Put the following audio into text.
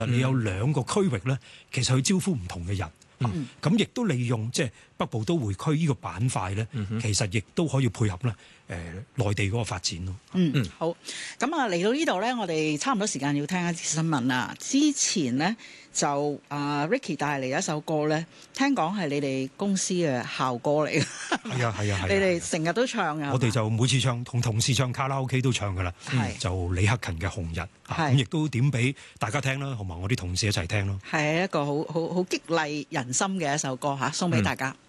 你有兩個區域咧，其實去招呼唔同嘅人。咁亦都利用即係北部都會區呢個板塊咧，其實亦都可以配合咧內地嗰個發展咯。 好。咁啊嚟到呢度咧，我哋差唔多時間要聽一次新聞啦。之前咧就Ricky 帶嚟一首歌咧，聽講係你哋公司嘅校歌嚟嘅。 係啊， 你哋成日都唱㗎。 我哋就每次唱同同事唱卡拉 OK 都唱㗎啦。就李克勤嘅《紅日》，咁亦都點俾大家聽啦，同埋我啲同事一齊聽咯。 係一個好激勵人心嘅一首歌嚇，送俾大家。